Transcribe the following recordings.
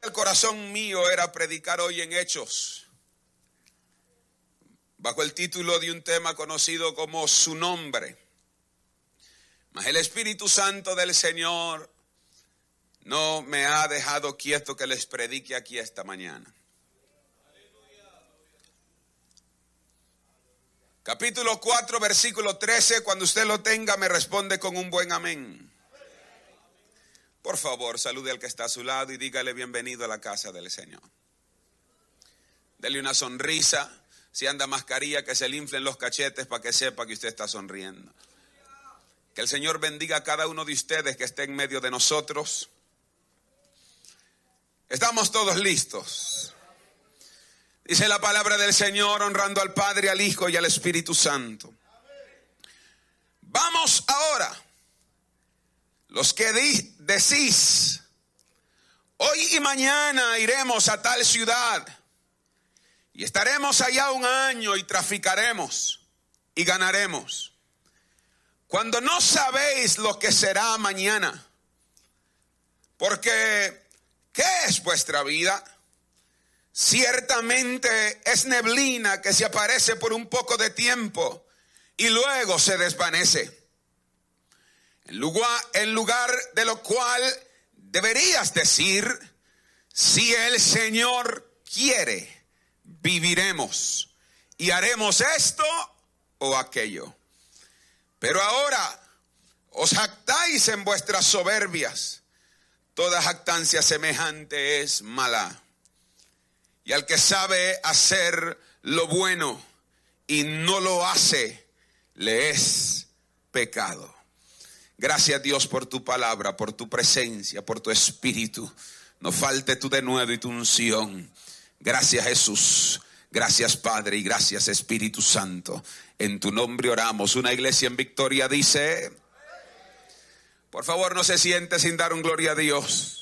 El corazón mío era predicar hoy en Hechos, bajo el título de un tema conocido como Su Nombre. Mas el Espíritu Santo del Señor no me ha dejado quieto que les predique aquí esta mañana. Capítulo 4, versículo 13, cuando usted lo tenga me responde con un buen amén. Por favor, salude al que está a su lado y dígale bienvenido a la casa del Señor. Dele una sonrisa, si anda mascarilla que se le inflen los cachetes para que sepa que usted está sonriendo. Que el Señor bendiga a cada uno de ustedes que esté en medio de nosotros. Estamos todos listos. Dice la palabra del Señor, honrando al Padre, al Hijo y al Espíritu Santo. Vamos ahora, los que decís, hoy y mañana iremos a tal ciudad y estaremos allá un año y traficaremos y ganaremos. Cuando no sabéis lo que será mañana, porque ¿qué es vuestra vida? Ciertamente es neblina que se aparece por un poco de tiempo y luego se desvanece. En lugar de lo cual deberías decir, si el Señor quiere, viviremos y haremos esto o aquello. Pero ahora os jactáis en vuestras soberbias. Toda jactancia semejante es mala. Y al que sabe hacer lo bueno y no lo hace, le es pecado. Gracias Dios por tu palabra, por tu presencia, por tu espíritu. No falte tu denuedo y tu unción. Gracias Jesús, gracias Padre y gracias Espíritu Santo. En tu nombre oramos. Una iglesia en victoria dice, por favor no se siente sin dar un gloria a Dios.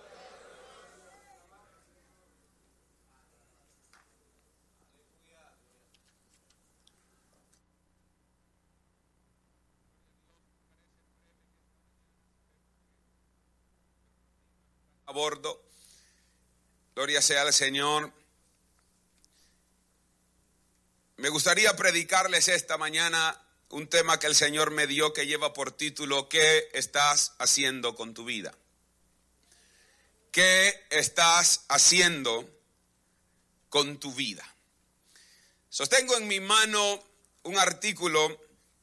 A bordo, gloria sea al Señor. Me gustaría predicarles esta mañana un tema que el Señor me dio que lleva por título, ¿qué estás haciendo con tu vida? ¿Qué estás haciendo con tu vida? Sostengo en mi mano un artículo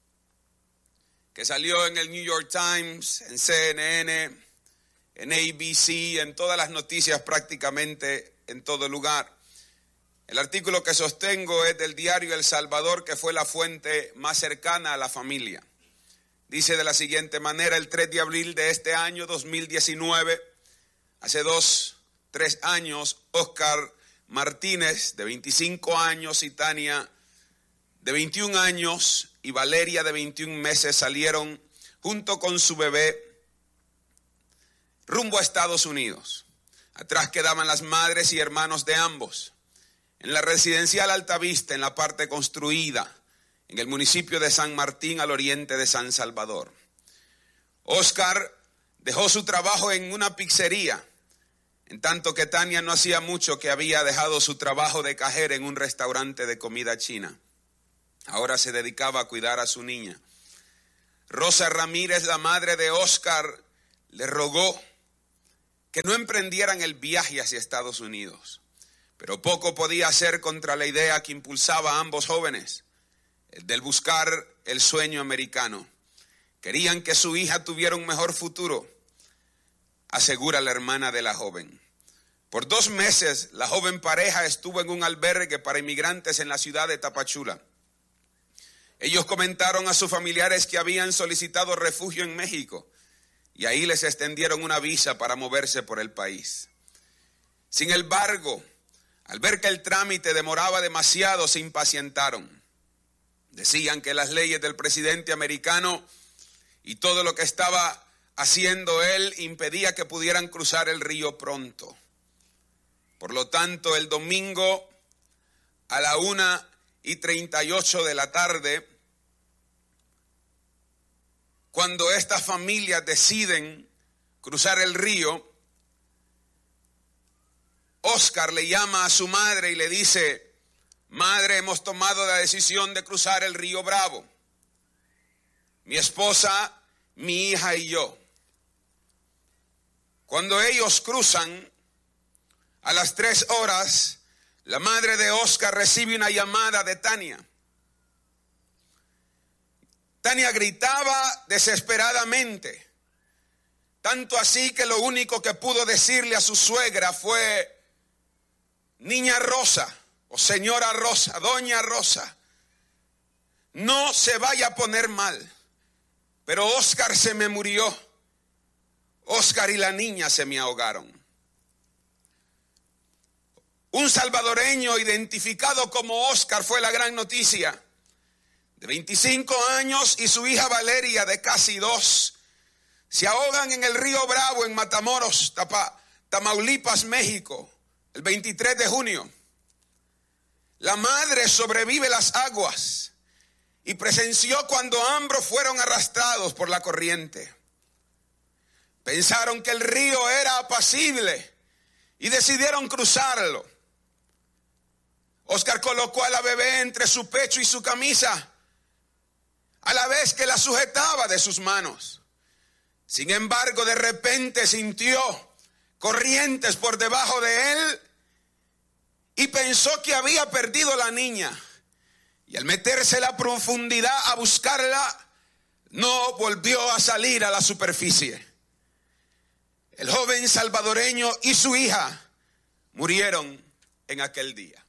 que salió en el New York Times, en CNN, en ABC, en todas las noticias prácticamente en todo lugar. El artículo que sostengo es del diario El Salvador, que fue la fuente más cercana a la familia. Dice de la siguiente manera: el 3 de abril de este año 2019, hace 3 años, Oscar Martínez, de 25 años, y Tania, de 21 años, y Valeria, de 21 meses, salieron junto con su bebé rumbo a Estados Unidos. Atrás quedaban las madres y hermanos de ambos. En la residencial Altavista, en la parte construida, en el municipio de San Martín, al oriente de San Salvador. Oscar dejó su trabajo en una pizzería, en tanto que Tania no hacía mucho que había dejado su trabajo de cajera en un restaurante de comida china. Ahora se dedicaba a cuidar a su niña. Rosa Ramírez, la madre de Oscar, le rogó que no emprendieran el viaje hacia Estados Unidos. Pero poco podía hacer contra la idea que impulsaba a ambos jóvenes, el del buscar el sueño americano. Querían que su hija tuviera un mejor futuro, asegura la hermana de la joven. Por 2 meses, la joven pareja estuvo en un albergue para inmigrantes en la ciudad de Tapachula. Ellos comentaron a sus familiares que habían solicitado refugio en México, y ahí les extendieron una visa para moverse por el país. Sin embargo, al ver que el trámite demoraba demasiado, se impacientaron. Decían que las leyes del presidente americano y todo lo que estaba haciendo él impedía que pudieran cruzar el río pronto. Por lo tanto, el domingo a la 1:38 de la tarde, cuando estas familias deciden cruzar el río, Oscar le llama a su madre y le dice: madre, hemos tomado la decisión de cruzar el río Bravo. Mi esposa, mi hija y yo. Cuando ellos cruzan, a las 3 horas, la madre de Oscar recibe una llamada de Tania. Tania gritaba desesperadamente, tanto así que lo único que pudo decirle a su suegra fue: niña Rosa, o señora Rosa, doña Rosa, no se vaya a poner mal, pero Oscar se me murió. Oscar y la niña se me ahogaron. Un salvadoreño identificado como Oscar fue la gran noticia. De 25 años y su hija Valeria de casi 2 se ahogan en el río Bravo en Matamoros, Tamaulipas, México, el 23 de junio. La madre sobrevive las aguas y presenció cuando ambos fueron arrastrados por la corriente. Pensaron que el río era apacible y decidieron cruzarlo. Oscar colocó a la bebé entre su pecho y su camisa, a la vez que la sujetaba de sus manos. Sin embargo, de repente sintió corrientes por debajo de él y pensó que había perdido la niña. Y al meterse en la profundidad a buscarla, no volvió a salir a la superficie. El joven salvadoreño y su hija murieron en aquel día.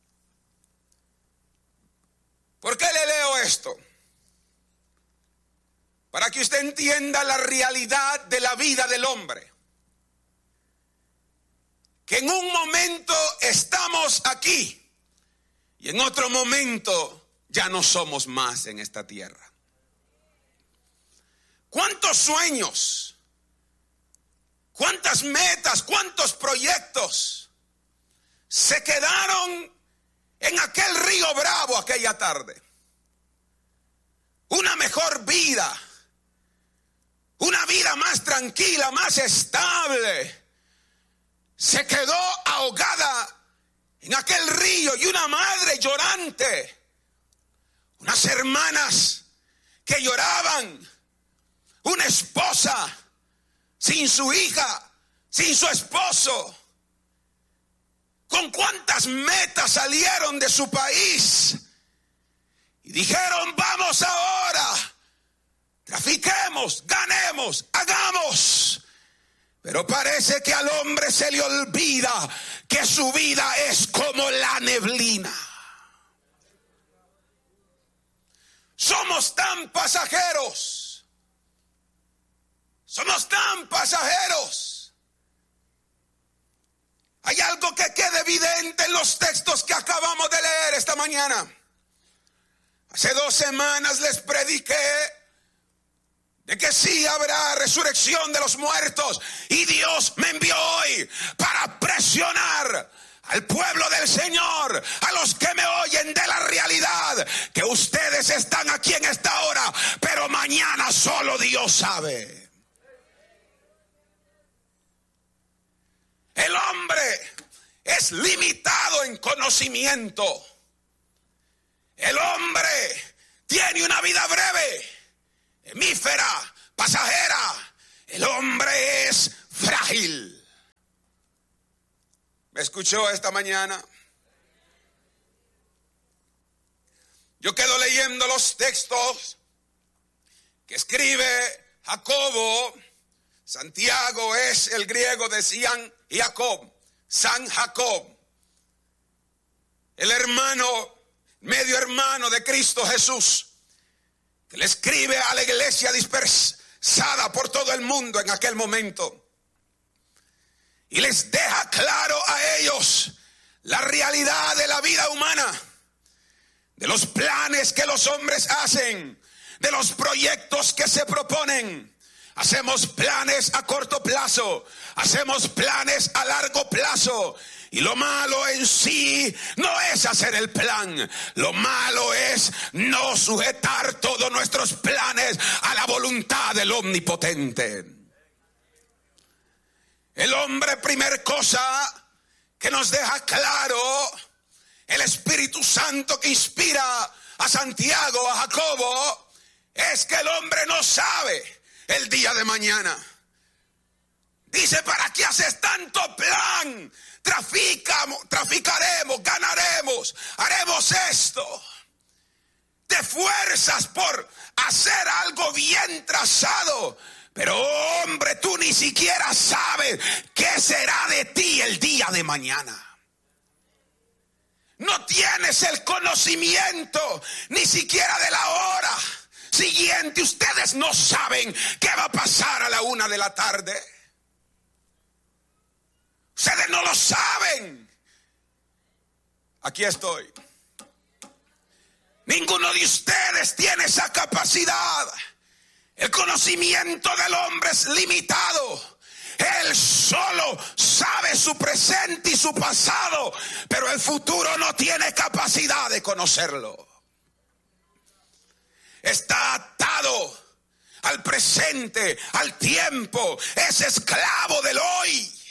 ¿Por qué le leo esto? Para que usted entienda la realidad de la vida del hombre. Que en un momento estamos aquí y en otro momento ya no somos más en esta tierra. ¿Cuántos sueños, cuántas metas, cuántos proyectos se quedaron en aquel río Bravo aquella tarde? Una mejor vida, una vida más tranquila, más estable, se quedó ahogada en aquel río, y una madre llorante, unas hermanas que lloraban, una esposa sin su hija, sin su esposo. ¿Con cuántas metas salieron de su país? Y dijeron: vamos ahora, trafiquemos, ganemos, hagamos. Pero parece que al hombre se le olvida que su vida es como la neblina. Somos tan pasajeros. Somos tan pasajeros. Hay algo que queda evidente en los textos que acabamos de leer esta mañana. Hace 2 semanas les prediqué de que sí habrá resurrección de los muertos, y Dios me envió hoy para presionar al pueblo del Señor, a los que me oyen, de la realidad que ustedes están aquí en esta hora, pero mañana solo Dios sabe. El hombre es limitado en conocimiento. El hombre tiene una vida breve, efímera, pasajera. El hombre es frágil. ¿Me escuchó esta mañana? Yo quedo leyendo los textos que escribe Jacobo. Santiago es el griego de San Jacob, San Jacob, el hermano, medio hermano de Cristo Jesús, que le escribe a la iglesia dispersada por todo el mundo en aquel momento, y les deja claro a ellos la realidad de la vida humana, de los planes que los hombres hacen, de los proyectos que se proponen. Hacemos planes a corto plazo, hacemos planes a largo plazo, y lo malo en sí no es hacer el plan. Lo malo es no sujetar todos nuestros planes a la voluntad del Omnipotente. El hombre, primer cosa que nos deja claro el Espíritu Santo que inspira a Santiago, a Jacobo, es que el hombre no sabe el día de mañana. Dice, ¿para qué haces tanto plan? Traficaremos, ganaremos, haremos esto. Te esfuerzas por hacer algo bien trazado, pero hombre, tú ni siquiera sabes qué será de ti el día de mañana. No tienes el conocimiento ni siquiera de la hora siguiente. Ustedes no saben qué va a pasar a la 1 de la tarde. Ustedes no lo saben. Aquí estoy. Ninguno de ustedes tiene esa capacidad. El conocimiento del hombre es limitado. Él solo sabe su presente y su pasado, pero el futuro no tiene capacidad de conocerlo. Está atado al presente, al tiempo, es esclavo del hoy.